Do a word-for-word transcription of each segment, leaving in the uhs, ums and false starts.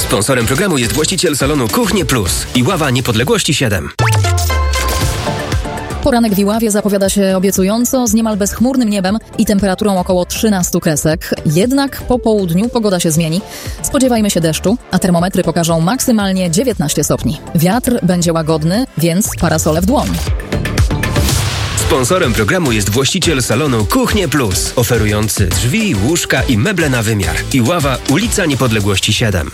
Sponsorem programu jest właściciel salonu Kuchnie Plus. Iława Niepodległości siedem. Poranek w Iławie zapowiada się obiecująco, z niemal bezchmurnym niebem i temperaturą około trzynastu kresek. Jednak po południu pogoda się zmieni. Spodziewajmy się deszczu, a termometry pokażą maksymalnie dziewiętnaście stopni. Wiatr będzie łagodny, więc parasole w dłoń. Sponsorem programu jest właściciel salonu Kuchnie Plus, oferujący drzwi, łóżka i meble na wymiar. Iława, ulica Niepodległości siedem.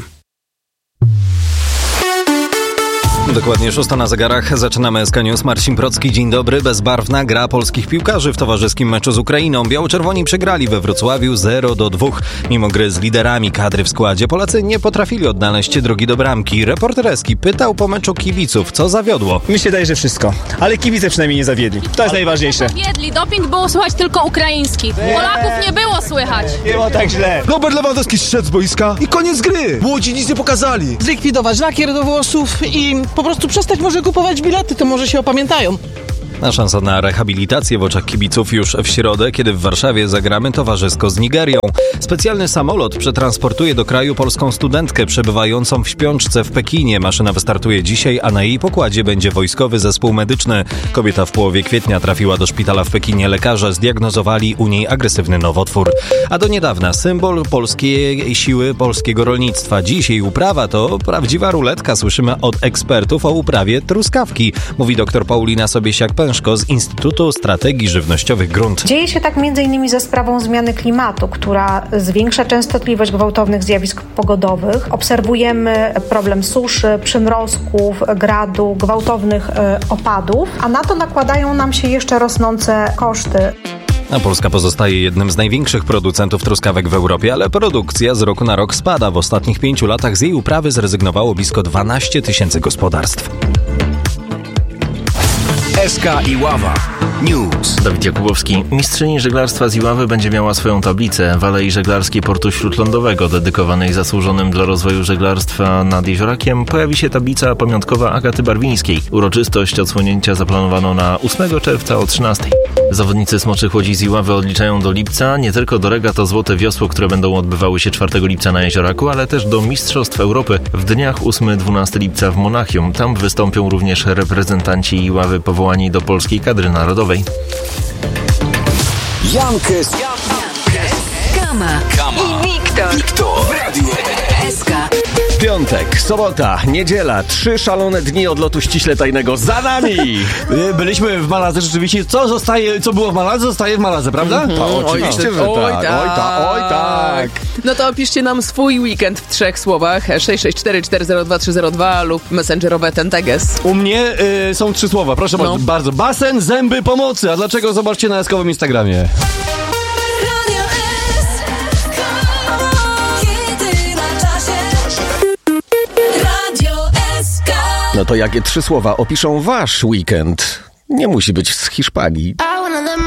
Dokładnie szósta na zegarach. Zaczynamy S K News. Marcin Procki, dzień dobry. Bezbarwna gra polskich piłkarzy w towarzyskim meczu z Ukrainą. Biało-czerwoni przegrali we Wrocławiu zero do dwóch. Mimo gry z liderami kadry w składzie, Polacy nie potrafili odnaleźć drogi do bramki. Reporter Eski pytał po meczu kibiców, co zawiodło. Mi się daje, że wszystko. Ale kibice przynajmniej nie zawiedli. To jest ale najważniejsze. Zawiedli. Doping było słychać tylko ukraiński. Polaków nie było słychać. Nie było tak źle. Robert Lewandowski zszedł z boiska i koniec gry. Młodzi nic nie pokazali. Zlikwidować lakier do włosów i po prostu przestać może kupować bilety, to może się opamiętają. A szansa na rehabilitację w oczach kibiców już w środę, kiedy w Warszawie zagramy towarzysko z Nigerią. Specjalny samolot przetransportuje do kraju polską studentkę przebywającą w śpiączce w Pekinie. Maszyna wystartuje dzisiaj, a na jej pokładzie będzie wojskowy zespół medyczny. Kobieta w połowie kwietnia trafiła do szpitala w Pekinie. Lekarze zdiagnozowali u niej agresywny nowotwór. A do niedawna symbol polskiej siły polskiego rolnictwa. Dziś jej uprawa to prawdziwa ruletka. Słyszymy od ekspertów o uprawie truskawki, mówi dr Paulina Sobiesiak-Pęszko z Instytutu Strategii Żywnościowych Grunt. Dzieje się tak między innymi ze sprawą zmiany klimatu, która zwiększa częstotliwość gwałtownych zjawisk pogodowych. Obserwujemy problem suszy, przymrozków, gradu, gwałtownych e, opadów, a na to nakładają nam się jeszcze rosnące koszty. A Polska pozostaje jednym z największych producentów truskawek w Europie, ale produkcja z roku na rok spada. W ostatnich pięciu latach z jej uprawy zrezygnowało blisko dwanaście tysięcy gospodarstw. S K Iława News. Dawid Jakubowski. Mistrzyni żeglarstwa z Iławy będzie miała swoją tablicę w Alei Żeglarskiej Portu Śródlądowego, dedykowanej zasłużonym dla rozwoju żeglarstwa nad Jeziorakiem. Pojawi się tablica pamiątkowa Agaty Barwińskiej. Uroczystość odsłonięcia zaplanowano na ósmego czerwca o trzynastej. Zawodnicy Smoczych Łodzi z Iławy odliczają do lipca nie tylko do regat o Złote Wiosło, które będą odbywały się czwartego lipca na Jezioraku, ale też do Mistrzostw Europy w dniach ósmego do dwunastego lipca w Monachium. Tam wystąpią również reprezentanci Iławy powołani do polskiej kadry narodowej. Jankes, Kama i Wiktor, Wiktor w Radiu S K. Piątek, sobota, niedziela, trzy szalone dni odlotu ściśle tajnego za nami. Byliśmy w Maladze rzeczywiście. Co zostaje, co było w Maladze, zostaje w Maladze, prawda? Mm-hmm. To oczywiście, że oj, tak. tak. Oj tak, oj tak. No to opiszcie nam swój weekend w trzech słowach. sześć sześć cztery cztery zero dwa trzy zero dwa lub messengerowe Tenteges. U mnie y, są trzy słowa, proszę no. bardzo. Basen, zęby, pomocy. A dlaczego? Zobaczcie na eskowym Instagramie. No to jakie trzy słowa opiszą wasz weekend? Nie musi być z Hiszpanii.